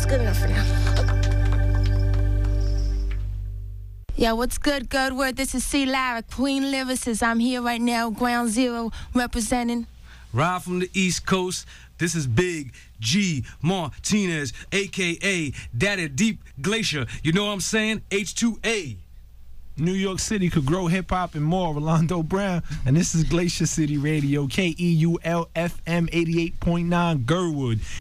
good enough for now. Yo, what's good, Goodwood? This is C. Lara, Queen Lyricist. I'm here right now, Ground Zero, representing. Ride from the East Coast. This is Big G Martinez, a.k.a. Daddy Deep Glacier. You know what I'm saying? H2A. New York City could grow hip-hop and more. Rolando Brown. And this is Glacier City Radio, KEUL FM 88.9 Gerwood.